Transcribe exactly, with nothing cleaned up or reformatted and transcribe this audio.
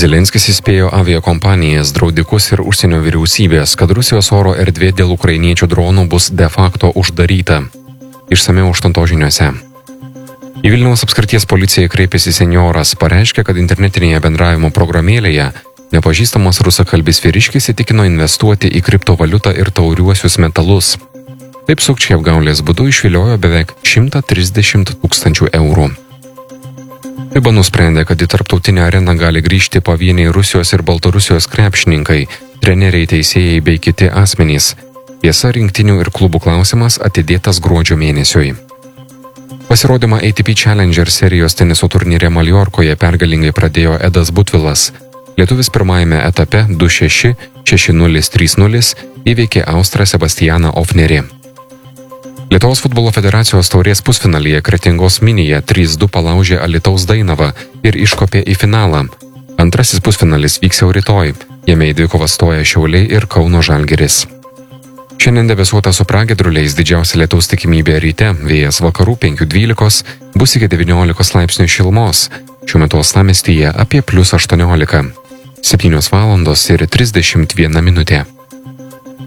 Zelenskis įspėjo aviakompanijas, draudikus ir užsienio vyriausybės, kad Rusijos oro erdvė dėl ukrainiečių dronų bus de facto uždaryta. Išsamiau aštuntos žiniose. Į Vilniaus apskrities policiją kreipėsi senjoras, pareiškė, kad internetinėje bendravimo programėlėje nepažįstamas rusakalbis vyriškis įtikino investuoti į kriptovaliutą ir tauriuosius metalus. Taip sukčiai apgaulės būdu išviliojo beveik šimtą trisdešimt tūkstančių eurų. FIBA nusprendė, kad į tarptautinę areną gali grįžti pavieniai Rusijos ir Baltarusijos krepšininkai, treneriai, teisėjai bei kiti asmenys. Tiesa, rinktinių ir klubų klausimas atidėtas gruodžio mėnesiui. Pasirodymą A T P Challenger serijos teniso turnyre Maljorkoje pergalingai pradėjo Edas Butvilas. Lietuvis pirmajame etape du šeši, šeši nulis, trys nulis įveikė austrą Sebastianą Ofnerį. Lietuvos futbolo federacijos taurės pusfinalyje Kretingos Minija trys du palaužė Alytaus Dainavą ir iškopė į finalą. Antrasis pusfinalis vyks jau rytoj. Jame į dvikovą stoja Šiauliai ir Kauno Žalgiris. Šiandien debesuota su pragiedruliais, didžiausia lietaus tikimybė ryte, vėjas vakarų penki dvylika, bus iki devyniolikos laipsnių šilumos. Šiuo metu uostamiestyje apie plius aštuoniolika. septynios valandos ir trisdešimt viena minutė.